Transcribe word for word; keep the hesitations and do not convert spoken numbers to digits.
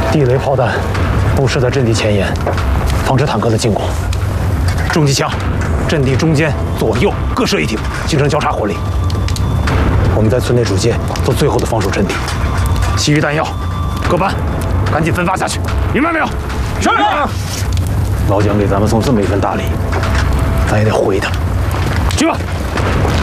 地雷炮弹布设在阵地前沿，防止坦克的进攻。重机枪，阵地中间、左右各设一挺，形成交叉火力。我们在村内主街做最后的防守阵地，其余弹药各班赶紧分发下去，明白没有？是。老蒋给咱们送这么一份大礼，咱也得回他。去吧。